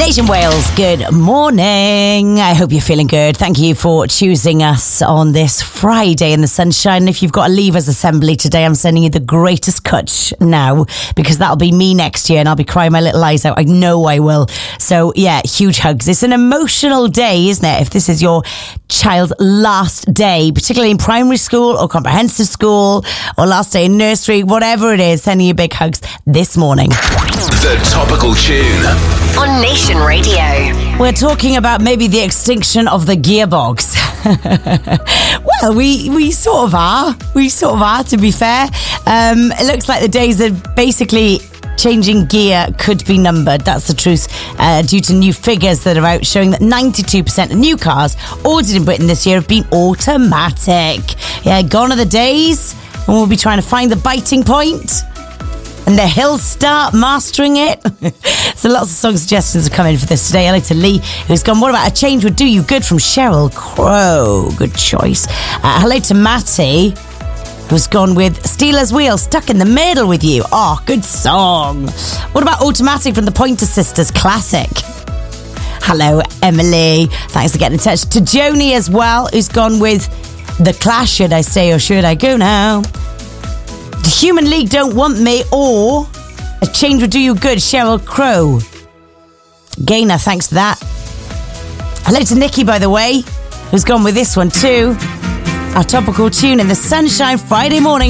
Nation Wales, good morning. I hope you're feeling good. Thank you for choosing us on this Friday in the sunshine. If you've got a Leavers Assembly today, I'm sending you the greatest kutch now, because that'll be me next year and I'll be crying my little eyes out. I know I will. So yeah, huge hugs. It's an emotional day, isn't it? If this is your child's last day, particularly in primary school or comprehensive school or last day in nursery, whatever it is, sending you big hugs this morning. The Topical Tune on Nation Radio. We're talking about maybe the extinction of the gearbox. Well, we sort of are. We sort of are, to be fair. It looks like the days of basically changing gear could be numbered. That's the truth, due to new figures that are out showing that 92% of new cars ordered in Britain this year have been automatic. Yeah, gone are the days when we'll be trying to find the biting point and the hills start mastering it. So lots of song suggestions are coming for this today. Hello to Lee, who's gone, what about A Change Would Do You Good from Sheryl Crow? Good choice. Hello to Matty, who's gone with Steelers Wheel, Stuck in the Middle with You. Oh, good song. What about Automatic from the Pointer Sisters? Classic. Hello, Emily. Thanks for getting in touch. To Joni as well, who's gone with The Clash, Should I Stay or Should I Go Now? The Human League, Don't Want Me, or A Change Would Do You Good, Sheryl Crow. Gaynor, thanks for that. Hello to Nikki, by the way, who's gone with this one too. Our topical tune in the sunshine Friday morning.